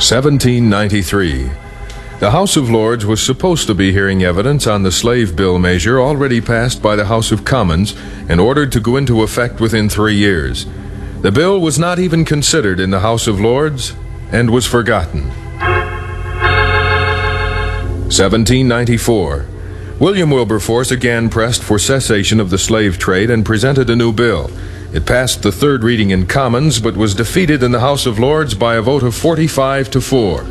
1793. The House of Lords was supposed to be hearing evidence on the slave bill measure already passed by the House of Commons and ordered to go into effect within 3 years. The bill was not even considered in the House of Lords and was forgotten. 1794. William Wilberforce again pressed for cessation of the slave trade and presented a new bill. It passed the third reading in Commons, but was defeated in the House of Lords by a vote of 45 to 4.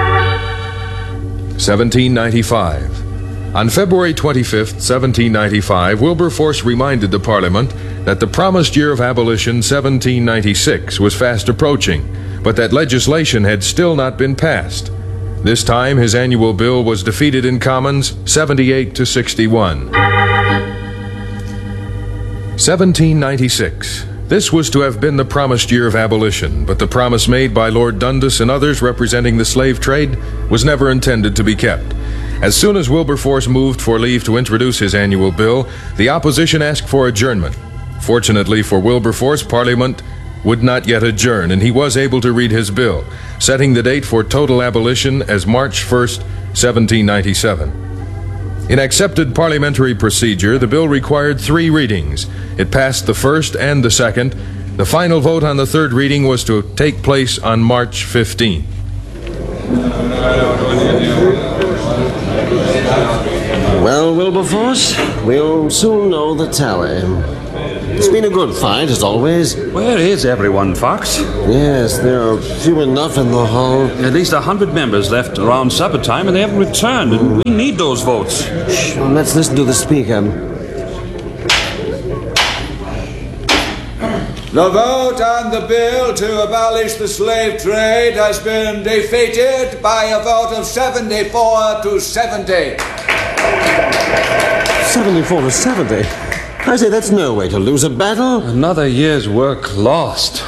1795. On February 25, 1795, Wilberforce reminded the Parliament that the promised year of abolition, 1796, was fast approaching, but that legislation had still not been passed. This time, his annual bill was defeated in Commons, 78 to 61. 1796. This was to have been the promised year of abolition, but the promise made by Lord Dundas and others representing the slave trade was never intended to be kept. As soon as Wilberforce moved for leave to introduce his annual bill, the opposition asked for adjournment. Fortunately for Wilberforce, Parliament would not yet adjourn, and he was able to read his bill, setting the date for total abolition as March 1st, 1797. In accepted parliamentary procedure, the bill required 3 readings. It passed the first and the second. The final vote on the third reading was to take place on March 15. Well, Wilberforce, we'll soon know the tally. It's been a good fight, as always. Where is everyone, Fox? Yes, there are few enough in the hall. At least 100 members left around supper time, and they haven't returned, and we need those votes. Shh, let's listen to the speaker. The vote on the bill to abolish the slave trade has been defeated by a vote of 74 to 70. 74 to 70? I say that's no way to lose a battle. Another year's work lost.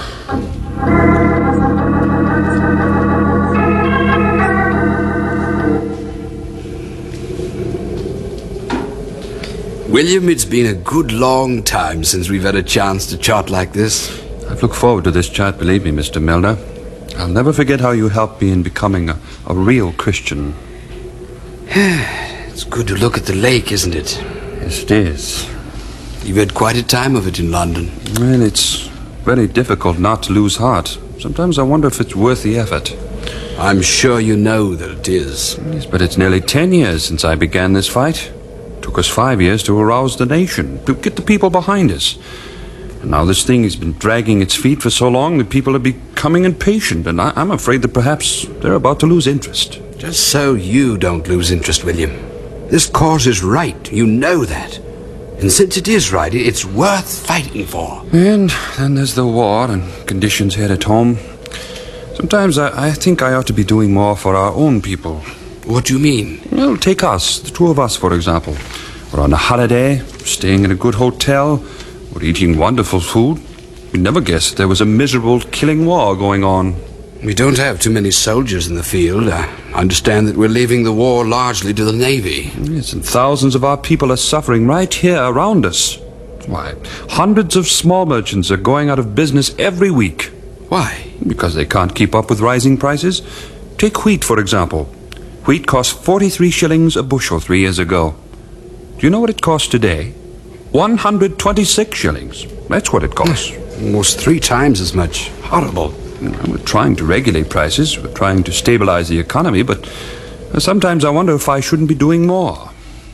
William, it's been a good long time since we've had a chance to chat like this. I've looked forward to this chat, believe me, Mr. Milner. I'll never forget how you helped me in becoming a real Christian. It's good to look at the lake, isn't it? Yes, it is. You've had quite a time of it in London. Well, it's very difficult not to lose heart. Sometimes I wonder if it's worth the effort. I'm sure you know that it is. Yes, but it's nearly 10 years since I began this fight. It took us 5 years to arouse the nation, to get the people behind us. And now this thing has been dragging its feet for so long that people are becoming impatient, and I'm afraid that perhaps they're about to lose interest. Just so you don't lose interest, William. This cause is right. You know that. And since it is right, it's worth fighting for. And then there's the war and conditions here at home. Sometimes I think I ought to be doing more for our own people. What do you mean? Well, take us, the 2 of us, for example. We're on a holiday, staying in a good hotel. We're eating wonderful food. We never guessed there was a miserable killing war going on. We don't have too many soldiers in the field. I understand that we're leaving the war largely to the Navy. Yes, and thousands of our people are suffering right here around us. Why, hundreds of small merchants are going out of business every week. Why? Because they can't keep up with rising prices. Take wheat, for example. Wheat cost 43 shillings a bushel 3 years ago. Do you know what it costs today? 126 shillings. That's what it costs. Almost 3 times as much. Horrible. We're trying to regulate prices. We're trying to stabilize the economy, but sometimes I wonder if I shouldn't be doing more.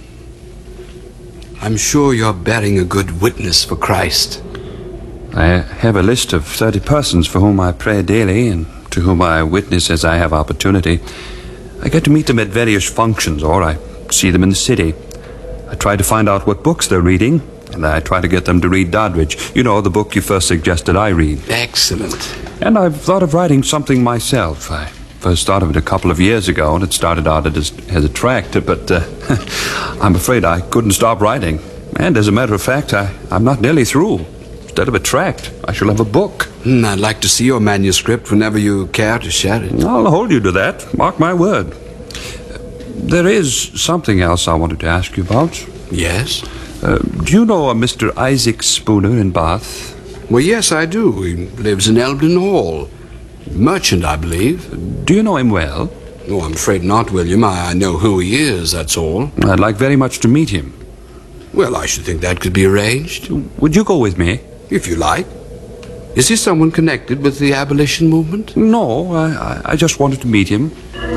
I'm sure you're bearing a good witness for Christ. I have a list of 30 persons for whom I pray daily and to whom I witness as I have opportunity. I get to meet them at various functions, or I see them in the city. I try to find out what books they're reading, and I try to get them to read Doddridge. You know, the book you first suggested I read. Excellent. And I've thought of writing something myself. I first thought of it a couple of years ago, and it started out as a tract, but I'm afraid I couldn't stop writing. And as a matter of fact, I'm not nearly through. Instead of a tract, I shall have a book. I'd like to see your manuscript whenever you care to share it. I'll hold you to that. Mark my word. There is something else I wanted to ask you about. Yes? Do you know a Mr. Isaac Spooner in Bath? Well, yes, I do. He lives in Eldon Hall. Merchant, I believe. Do you know him well? Oh, I'm afraid not, William. I know who he is, that's all. I'd like very much to meet him. Well, I should think that could be arranged. Would you go with me? If you like. Is he someone connected with the abolition movement? No, I just wanted to meet him.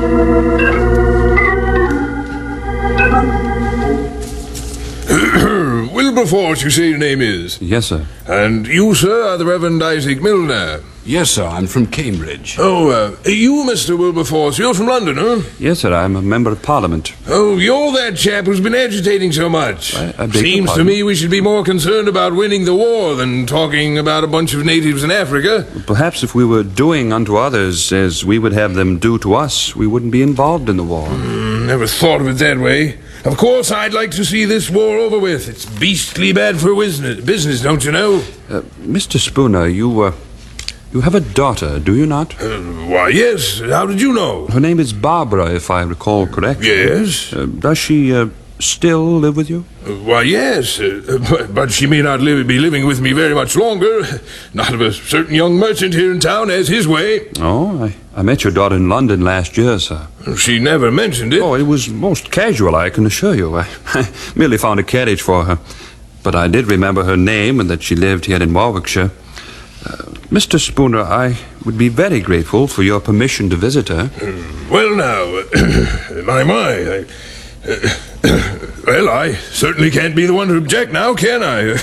Wilberforce, you say your name is? Yes, sir. And you, sir, are the Reverend Isaac Milner. Yes, sir. I'm from Cambridge. Oh, you, Mr. Wilberforce, you're from London, huh? Yes, sir, I'm a member of Parliament. Oh, you're that chap who's been agitating so much. I beg your Seems to pardon? me we should be more concerned about winning the war than talking about a bunch of natives in Africa. Perhaps if we were doing unto others as we would have them do to us, we wouldn't be involved in the war. Never thought of it that way. Of course, I'd like to see this war over with. It's beastly bad for business, don't you know? Mr. Spooner, you have a daughter, do you not? Why, yes. How did you know? Her name is Barbara, if I recall correctly. Yes. Does she still live with you? Why, yes. But she may not be living with me very much longer. Not if a certain young merchant here in town has his way. Oh, I met your daughter in London last year, sir. She never mentioned it. Oh, it was most casual, I can assure you. I merely found a carriage for her. But I did remember her name and that she lived here in Warwickshire. Mr. Spooner, I would be very grateful for your permission to visit her. Well, now, my. Well, I certainly can't be the one to object now, can I?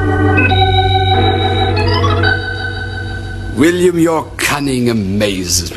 William, your cunning amazes me.